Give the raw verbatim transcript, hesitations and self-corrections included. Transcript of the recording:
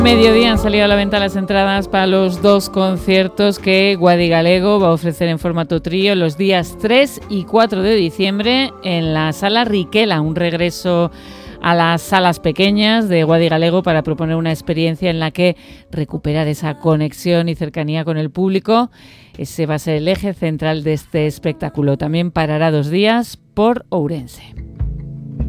Mediodía han salido a la venta las entradas para los dos conciertos que Guadi Galego va a ofrecer en formato trío los días tres y cuatro de diciembre en la Sala Riquela, un regreso a las salas pequeñas de Guadi Galego para proponer una experiencia en la que recuperar esa conexión y cercanía con el público. Ese va a ser el eje central de este espectáculo. También parará dos días por Ourense.